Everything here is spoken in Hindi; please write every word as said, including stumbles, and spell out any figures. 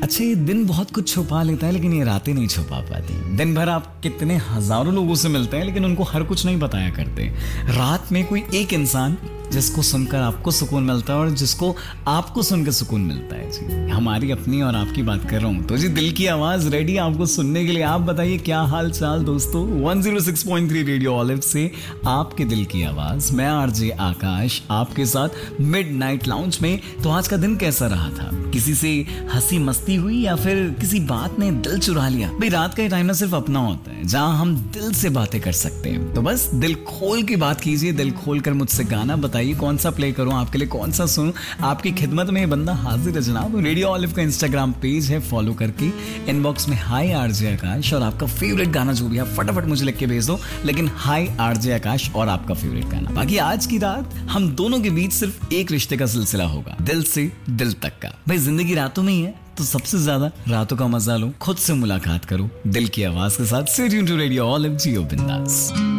अच्छा, ये दिन बहुत कुछ छुपा लेता है लेकिन ये रातें नहीं छुपा पाती। दिन भर आप कितने हजारों लोगों से मिलते हैं लेकिन उनको हर कुछ नहीं बताया करते। रात में कोई एक इंसान जिसको सुनकर आपको सुकून मिलता है और जिसको आपको सुनकर सुकून मिलता है। जी, हमारी अपनी और आपकी बात कर रहा हूँ। तो जी, दिल की आवाज रेडी आपको सुनने के लिए। आप बताइए क्या हाल चाल दोस्तों। एक सौ छह पॉइंट तीन रेडियो ऑलिव से आपके दिल की आवाज, मैं आरजे आकाश आपके साथ मिडनाइट लाउंज में। तो आज का दिन कैसा रहा था? किसी से हंसी मस्ती हुई या फिर किसी बात ने दिल चुरा लिया? भाई, रात का टाइम ना सिर्फ अपना होता है जहां हम दिल से बातें कर सकते हैं। तो बस दिल खोल के बात कीजिए, दिल खोल कर मुझसे गाना बताइए, कौन सा प्ले करूं आपके लिए, कौन सा सुनूं। आपकी खिदमत में ये बंदा हाजिर है जनाब। रेडियो ऑलिव का इंस्टाग्राम पेज है, फॉलो करके इनबॉक्स में हाय आरजे आकाश और आपका फेवरेट गाना जो भी है फटाफट मुझे लिख के भेज दो। लेकिन हाय आरजे आकाश और आपका फेवरेट गाना। बाकी आज की रात हम दोनों के बीच सिर्फ एक रिश्ते का सिलसिला होगा, दिल से दिल तक का। भाई, जिंदगी रातों में ही है तो सबसे ज्यादा रातों का मजा लो, खुद से मुलाकात करो दिल की आवाज के साथ। Stay tuned to radio olive, जियो बिंदास।